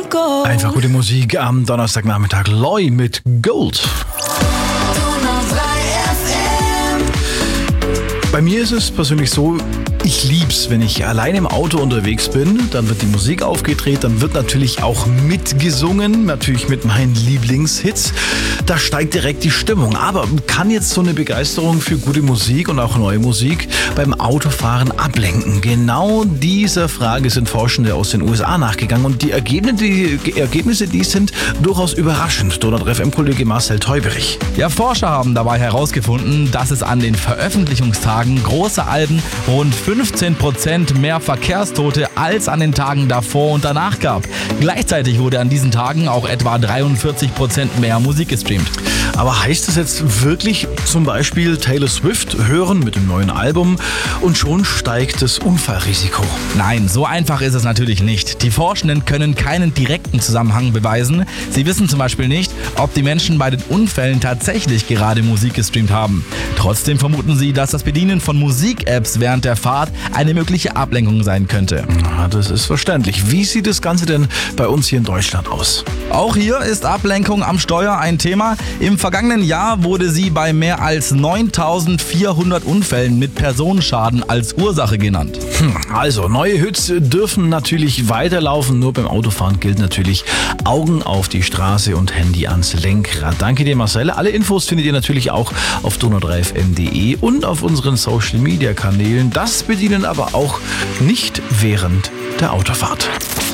Einfach gute Musik am Donnerstagnachmittag. Loy mit Gold. Bei mir ist es persönlich so, ich lieb's, wenn ich allein im Auto unterwegs bin, dann wird die Musik aufgedreht, dann wird natürlich auch mitgesungen, natürlich mit meinen Lieblingshits. Da steigt direkt die Stimmung. Aber kann jetzt so eine Begeisterung für gute Musik und auch neue Musik beim Autofahren ablenken? Genau dieser Frage sind Forschende aus den USA nachgegangen und die Ergebnisse, die sind durchaus überraschend. Donau FM-Kollege Marcel Teuberich. Ja, Forscher haben dabei herausgefunden, dass es an den Veröffentlichungstagen großer Alben rund 15% mehr Verkehrstote als an den Tagen davor und danach gab. Gleichzeitig wurde an diesen Tagen auch etwa 43% mehr Musik gestreamt. Aber heißt das jetzt wirklich zum Beispiel Taylor Swift hören mit dem neuen Album und schon steigt das Unfallrisiko? Nein, so einfach ist es natürlich nicht. Die Forschenden können keinen direkten Zusammenhang beweisen. Sie wissen zum Beispiel nicht, ob die Menschen bei den Unfällen tatsächlich gerade Musik gestreamt haben. Trotzdem vermuten sie, dass das Bedienen von Musik-Apps während der Fahrt eine mögliche Ablenkung sein könnte. Na, das ist verständlich. Wie sieht das Ganze denn bei uns hier in Deutschland aus? Auch hier ist Ablenkung am Steuer ein Thema. Im vergangenen Jahr wurde sie bei mehr als 9.400 Unfällen mit Personenschaden als Ursache genannt. Also, neue Hits dürfen natürlich weiterlaufen, nur beim Autofahren gilt natürlich Augen auf die Straße und Handy ans Lenkrad. Danke dir, Marcel. Alle Infos findet ihr natürlich auch auf donau3fm.de und auf unseren Social-Media-Kanälen. Das bedienen aber auch nicht während der Autofahrt.